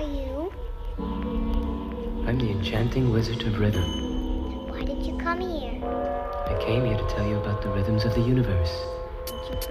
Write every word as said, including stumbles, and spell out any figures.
you? I'm the enchanting wizard of rhythm. Why did you come here? I came here to tell you about the rhythms of the universe. Did you